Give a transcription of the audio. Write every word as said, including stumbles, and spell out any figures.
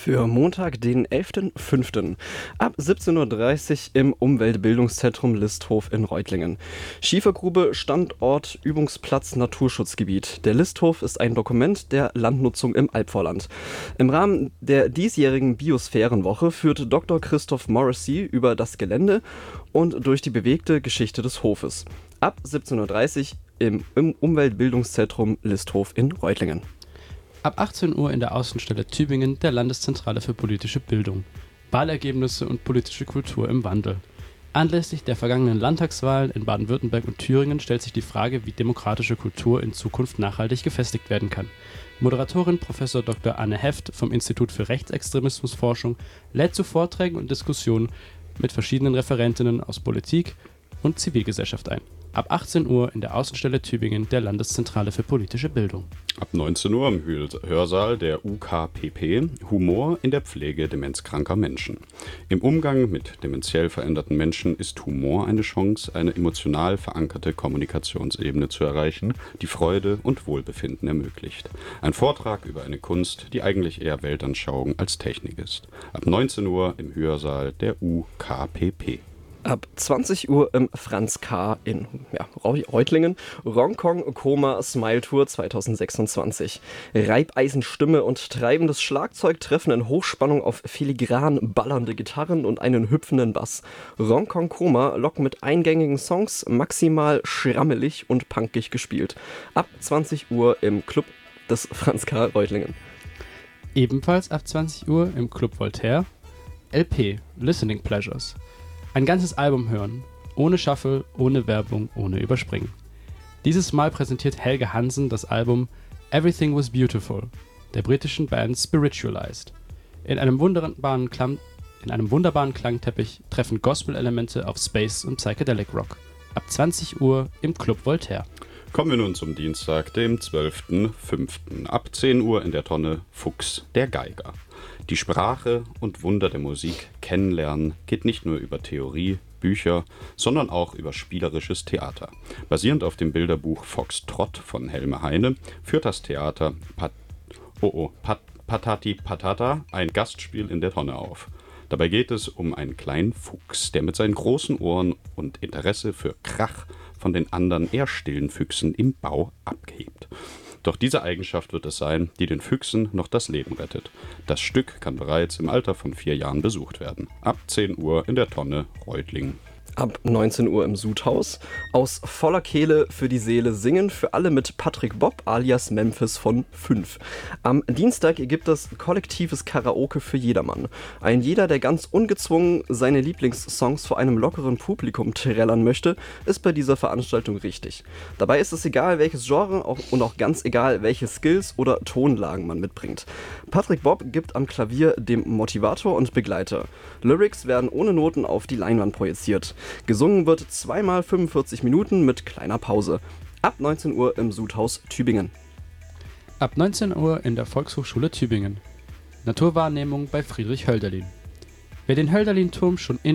Für Montag, den elften fünften ab siebzehn Uhr dreißig im Umweltbildungszentrum Listhof in Reutlingen. Schiefergrube, Standort, Übungsplatz, Naturschutzgebiet. Der Listhof ist ein Dokument der Landnutzung im Albvorland. Im Rahmen der diesjährigen Biosphärenwoche führt Doktor Christoph Morrissey über das Gelände und durch die bewegte Geschichte des Hofes. Ab siebzehn Uhr dreißig im, im Umweltbildungszentrum Listhof in Reutlingen. Ab achtzehn Uhr in der Außenstelle Tübingen der Landeszentrale für politische Bildung. Wahlergebnisse und politische Kultur im Wandel. Anlässlich der vergangenen Landtagswahlen in Baden-Württemberg und Thüringen stellt sich die Frage, wie demokratische Kultur in Zukunft nachhaltig gefestigt werden kann. Moderatorin Professor Doktor Anne Heft vom Institut für Rechtsextremismusforschung lädt zu Vorträgen und Diskussionen mit verschiedenen Referentinnen aus Politik und Zivilgesellschaft ein. Ab achtzehn Uhr in der Außenstelle Tübingen der Landeszentrale für politische Bildung. Ab neunzehn Uhr im Hörsaal der U K P P Humor in der Pflege demenzkranker Menschen. Im Umgang mit dementiell veränderten Menschen ist Humor eine Chance, eine emotional verankerte Kommunikationsebene zu erreichen, die Freude und Wohlbefinden ermöglicht. Ein Vortrag über eine Kunst, die eigentlich eher Weltanschauung als Technik ist. Ab neunzehn Uhr im Hörsaal der U K P P. Ab zwanzig Uhr im Franz K. in ja, Reutlingen, Ronkong Koma Smile Tour zwanzig sechsundzwanzig. Reibeisenstimme und treibendes Schlagzeug treffen in Hochspannung auf filigran ballernde Gitarren und einen hüpfenden Bass. Ronkong Koma lockt mit eingängigen Songs, maximal schrammelig und punkig gespielt. Ab zwanzig Uhr im Club des Franz K. Reutlingen. Ebenfalls ab zwanzig Uhr im Club Voltaire L P Listening Pleasures. Ein ganzes Album hören, ohne Shuffle, ohne Werbung, ohne Überspringen. Dieses Mal präsentiert Helge Hansen das Album Everything Was Beautiful der britischen Band Spiritualized. In einem wunderbaren, Klang, in einem wunderbaren Klangteppich treffen Gospel-Elemente auf Space und Psychedelic Rock. Ab zwanzig Uhr im Club Voltaire. Kommen wir nun zum Dienstag, dem zwölften fünften Ab zehn Uhr in der Tonne Fuchs, der Geiger. Die Sprache und Wunder der Musik kennenlernen geht nicht nur über Theorie, Bücher, sondern auch über spielerisches Theater. Basierend auf dem Bilderbuch Foxtrott von Helme Heine führt das Theater Pat- oh oh, Pat- Patati Patata ein Gastspiel in der Tonne auf. Dabei geht es um einen kleinen Fuchs, der mit seinen großen Ohren und Interesse für Krach von den anderen eher stillen Füchsen im Bau abhebt. Doch diese Eigenschaft wird es sein, die den Füchsen noch das Leben rettet. Das Stück kann bereits im Alter von vier Jahren besucht werden. Ab zehn Uhr in der Tonne Reutlingen. Ab neunzehn Uhr im Sudhaus. Aus voller Kehle für die Seele singen für alle mit Patrick Bob alias Memphis von fünf. Am Dienstag gibt es kollektives Karaoke für jedermann. Ein jeder, der ganz ungezwungen seine Lieblingssongs vor einem lockeren Publikum trällern möchte, ist bei dieser Veranstaltung richtig. Dabei ist es egal, welches Genre auch, und auch ganz egal, welche Skills oder Tonlagen man mitbringt. Patrick Bob gibt am Klavier dem Motivator und Begleiter. Lyrics werden ohne Noten auf die Leinwand projiziert. Gesungen wird zweimal fünfundvierzig Minuten mit kleiner Pause. Ab neunzehn Uhr im Sudhaus Tübingen. Ab neunzehn Uhr in der Volkshochschule Tübingen. Naturwahrnehmung bei Friedrich Hölderlin. Wer den Hölderlin-Turm schon in